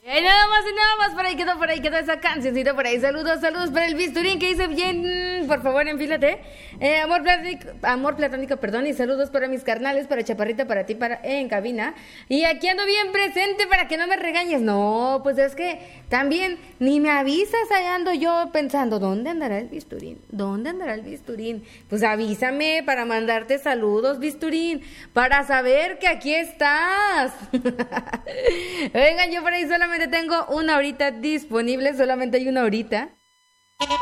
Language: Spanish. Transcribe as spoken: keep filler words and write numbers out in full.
Y nada más y nada más, por ahí quedó, por ahí quedó esa cancioncita, por ahí. Saludos, saludos para el bisturín que dice bien, por favor, enfílate. Eh, amor platónico, amor platónico, perdón, y saludos para mis carnales, para Chaparrita, para ti, para eh, en cabina. Y aquí ando bien presente para que no me regañes. No, pues es que también ni me avisas, ahí ando yo pensando, ¿dónde andará el bisturín? ¿Dónde andará el bisturín? Pues avísame para mandarte saludos, bisturín, para saber que aquí estás. Vengan, yo por ahí solamente tengo una horita disponible, solamente hay una horita.